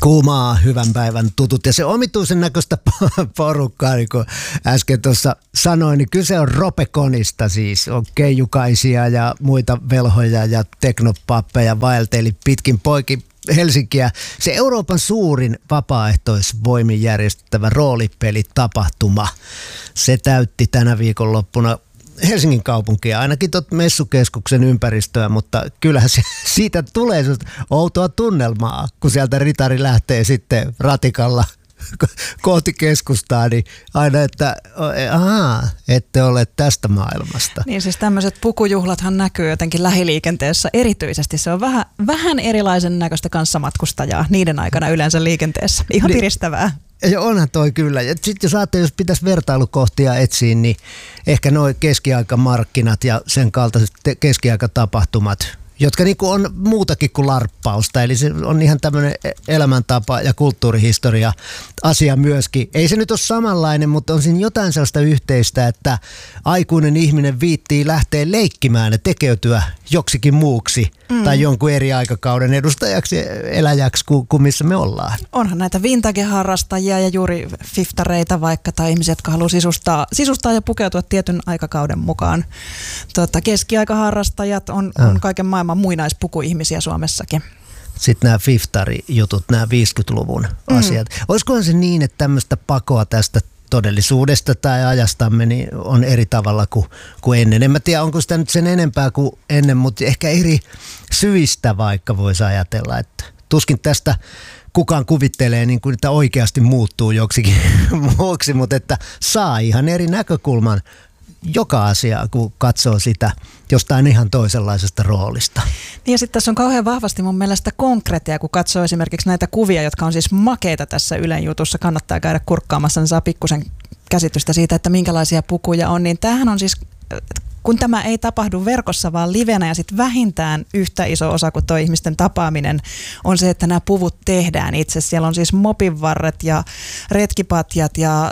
Kuumaa, hyvän päivän tutut ja se omituisen näköistä porukkaa, niin kuin äsken tuossa sanoin, niin kyse on Robeconista siis. On keijukaisia ja muita velhoja ja teknopappeja vaelteli pitkin poikin Helsinkiä. Se Euroopan suurin vapaaehtoisvoimin järjestettävä roolipelitapahtuma. Se täytti tänä viikonloppuna Helsingin kaupunkia, ainakin messukeskuksen ympäristöä, mutta kyllähän siitä tulee outoa tunnelmaa, kun sieltä ritari lähtee sitten ratikalla kohti keskustaa, niin aina, että ette ole tästä maailmasta. Niin siis tämmöiset pukujuhlathan näkyy jotenkin lähiliikenteessä erityisesti. Se on vähän erilaisen näköistä kanssamatkustajaa niiden aikana yleensä liikenteessä. Ihan piristävää. Ja onhan toi kyllä. Ja sitten jos pitäisi vertailukohtia etsiä, niin ehkä nuo keskiaikamarkkinat ja sen kaltaiset keskiaikatapahtumat, jotka niinku on muutakin kuin larppausta. Eli se on ihan tämmöinen elämäntapa ja kulttuurihistoria asia myöskin. Ei se nyt ole samanlainen, mutta on siinä jotain sellaista yhteistä, että aikuinen ihminen viittii lähteä leikkimään ja tekeytyä joksikin muuksi tai jonkun eri aikakauden edustajaksi, eläjäksi kuin missä me ollaan. Onhan näitä vintage-harrastajia ja juuri fiftareita vaikka tai ihmisiä, jotka haluaa sisustaa ja pukeutua tietyn aikakauden mukaan. Keskiaikaharrastajat on kaiken maailman muinaispukuihmisiä Suomessakin. Sitten nämä fiftari-jutut, nämä 50-luvun asiat. Olisikohan se niin, että tämmöistä pakoa tästä todellisuudesta tai ajastamme niin on eri tavalla kuin ennen. En mä tiedä, onko sitä nyt sen enempää kuin ennen, mutta ehkä eri syistä vaikka voisi ajatella, että tuskin tästä kukaan kuvittelee, niin kuin, että oikeasti muuttuu joksikin muuksi, mutta että saa ihan eri näkökulman joka asiaa, kun katsoo sitä jostain ihan toisenlaisesta roolista. Niin ja sitten tässä on kauhean vahvasti mun mielestä konkreettia, kun katsoo esimerkiksi näitä kuvia, jotka on siis makeita tässä Ylen jutussa. Kannattaa käydä kurkkaamassa, niin saa pikkusen käsitystä siitä, että minkälaisia pukuja on. Niin tämähän on siis, kun tämä ei tapahdu verkossa, vaan livenä ja sitten vähintään yhtä iso osa kuin tuo ihmisten tapaaminen on se, että nämä puvut tehdään itse. Siellä on siis mopinvarret ja retkipatjat ja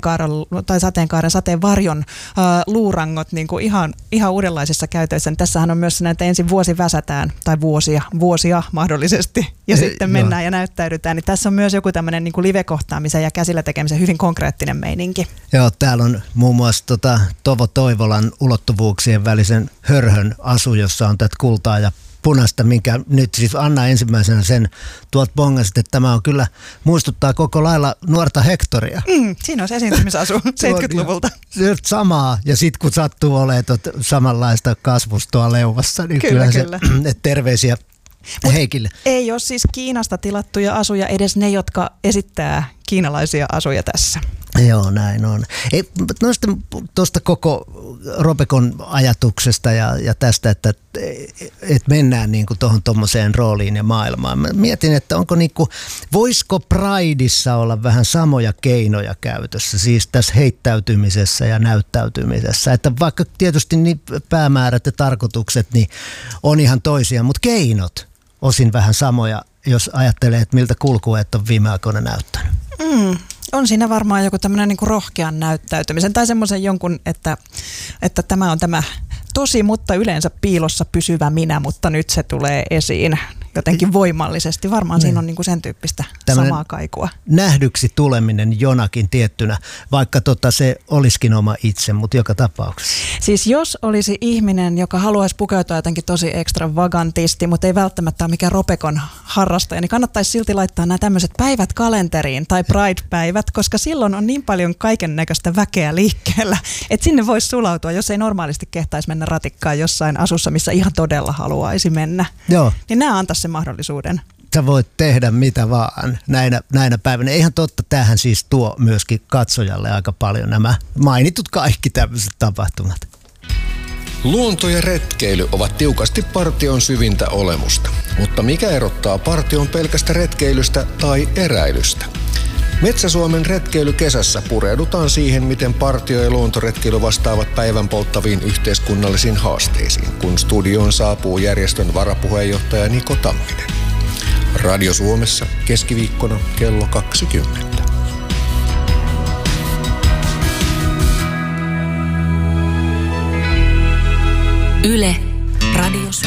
sateenvarjon luurangot niin kuin ihan uudenlaisissa käytöissä. Tässähän on myös näitä ensin vuosi väsätään tai vuosia mahdollisesti ja sitten mennään ja näyttäydytään. Niin tässä on myös joku tämmöinen niin kuin live-kohtaamisen ja käsillä tekemisen hyvin konkreettinen meininki. Joo, täällä on muun muassa Tovo Toivolan ulottuvuuksien välisen hörhön asu, jossa on tätä kultaa ja punaista, minkä nyt siis Anna ensimmäisenä sen tuolta bongasit, että tämä on kyllä, muistuttaa koko lailla nuorta Hektoria. Siinä on se esiintymisasu 70-luvulta. Se on samaa, ja sitten kun sattuu olemaan samanlaista kasvustoa leuvassa, niin kyllä. Se terveisiä Heikille. Ei ole siis Kiinasta tilattuja asuja, edes ne, jotka esittää kiinalaisia asuja tässä. Joo, näin on. Tuosta koko Robecon ajatuksesta ja tästä, että mennään niinku tuommoiseen rooliin ja maailmaan. Mä mietin, että voisiko Prideissa olla vähän samoja keinoja käytössä, siis tässä heittäytymisessä ja näyttäytymisessä. Että vaikka tietysti niin päämäärät ja tarkoitukset niin on ihan toisia, mutta keinot osin vähän samoja, jos ajattelee, että miltä kulkueet on viime aikoina näyttänyt. On siinä varmaan joku tämmöinen niin kuin rohkean näyttäytymisen tai semmoisen jonkun, että tämä on tämä tosi, mutta yleensä piilossa pysyvä minä, mutta nyt se tulee esiin jotenkin voimallisesti. Varmaan siinä on niin kuin sen tyyppistä tällainen samaa kaikua. Nähdyksi tuleminen jonakin tiettynä, vaikka se olisikin oma itse, mutta joka tapauksessa. Siis jos olisi ihminen, joka haluaisi pukeutua jotenkin tosi extravagantisti, mutta ei välttämättä ole mikään Robecon harrastaja, niin kannattaisi silti laittaa nämä tämmöiset päivät kalenteriin tai Pride-päivät, koska silloin on niin paljon kaiken näköistä väkeä liikkeellä, että sinne voisi sulautua, jos ei normaalisti kehtaisi mennä ratikkaan jossain asussa, missä ihan todella haluaisi mennä. Joo. Niin nämä antaisi sen mahdollisuuden. Sä voit tehdä mitä vaan näinä päivinä. Eihän totta, tämähän siis tuo myöskin katsojalle aika paljon nämä mainitut kaikki tämmöiset tapahtumat. Luonto ja retkeily ovat tiukasti partion syvintä olemusta. Mutta mikä erottaa partion pelkästä retkeilystä tai eräilystä? Metsä-Suomen retkeilykesässä pureudutaan siihen, miten partio- ja luontoretkeily vastaavat päivän polttaviin yhteiskunnallisiin haasteisiin, kun studioon saapuu järjestön varapuheenjohtaja Niko Tamminen. Radio Suomessa keskiviikkona kello 20. Yle, Radio Suomi.